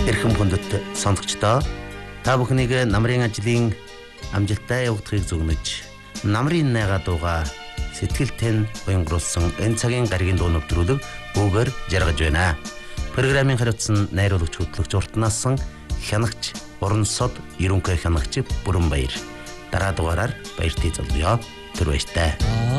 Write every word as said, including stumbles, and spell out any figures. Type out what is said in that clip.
Эрхэм хүндэт сонсогчдоо та бүхнийг намрын ажлын амжилттай явагдахыг зүгнэж намрын найгаа дууга сэтгэлтэй нь уянгуулсан энэ цагийн гаригийн дуу нэвтрүүлэг бүгээр жаргаж байна. Программын хариуцсан найруулагч хөтлөгч уртнаас хянагч Уран сод ерөнхий хянагч Бүрэнбаяр. Дараа дугаараар баяртай залгая. Тэр баяртай.